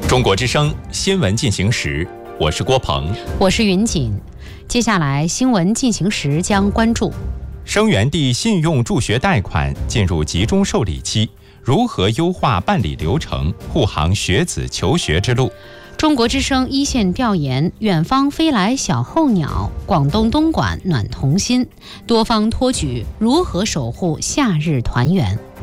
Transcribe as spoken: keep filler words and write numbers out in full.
中国之声新闻进行时，我是郭鹏， 我是云锦。接下来新闻进行时将关注： 生源地信用助学贷款进入集中受理期，如何优化办理流程，护航学子求学之路？ 中国之声一线调研，远方飞来小候鸟，广东东莞暖童心，多方托举，如何守护夏日团圆？